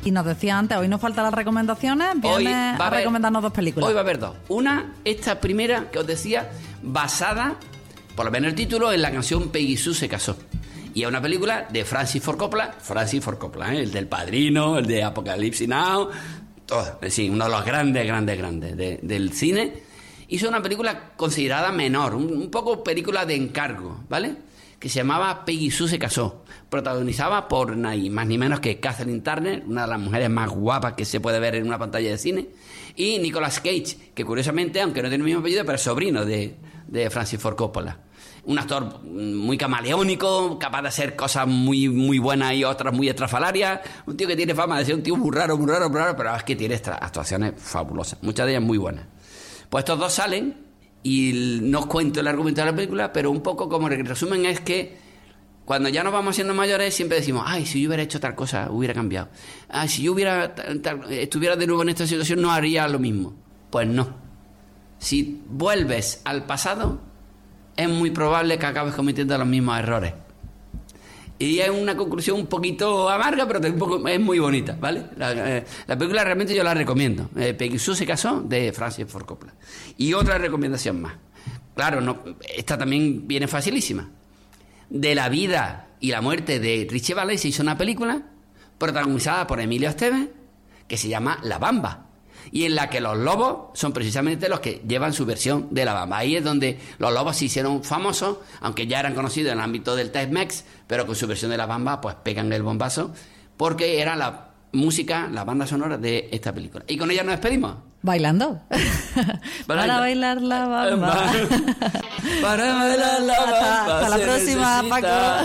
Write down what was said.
Y nos decía antes, hoy nos faltan las recomendaciones, viene a recomendarnos 2 películas. Hoy va a haber 2. Una, esta primera que os decía, basada, por lo menos el título, en la canción Peggy Sue se casó. Y es una película de Francis Ford Coppola, el del Padrino, el de Apocalypse Now, todo, sí, uno de los grandes del cine. Hizo una película considerada menor, un poco película de encargo, ¿vale? Que se llamaba Peggy Sue se casó, protagonizada por ni más ni menos que Kathleen Turner, una de las mujeres más guapas que se puede ver en una pantalla de cine, y Nicolas Cage, que curiosamente, aunque no tiene el mismo apellido, pero es sobrino de Francis Ford Coppola. Un actor muy camaleónico, capaz de hacer cosas muy, muy buenas y otras muy estrafalarias. Un tío que tiene fama de ser un tío muy raro, pero es que tiene actuaciones fabulosas, muchas de ellas muy buenas. Pues estos 2 salen, y no os cuento el argumento de la película, pero un poco como el resumen es que cuando ya nos vamos haciendo mayores siempre decimos, ay, si yo hubiera hecho tal cosa, hubiera cambiado. Ay, si yo estuviera de nuevo en esta situación, no haría lo mismo. Pues no. Si vuelves al pasado, es muy probable que acabes cometiendo los mismos errores. Y es una conclusión un poquito amarga, pero es muy bonita, ¿vale? La película realmente yo la recomiendo. Peggy Sue se casó, de Francis Ford Coppola. Y otra recomendación más. Claro, esta también viene facilísima. De la vida y la muerte de Ritchie Valens se hizo una película protagonizada por Emilio Estevez que se llama La Bamba, y en la que los lobos son precisamente los que llevan su versión de La Bamba. Ahí es donde los lobos se hicieron famosos, aunque ya eran conocidos en el ámbito del Tex-Mex, pero con su versión de La Bamba pues pegan el bombazo, porque era la música, la banda sonora de esta película. Y con ella nos despedimos. Bailando. Para bailar la bamba. Para bailar la bamba. Hasta la próxima, Paco.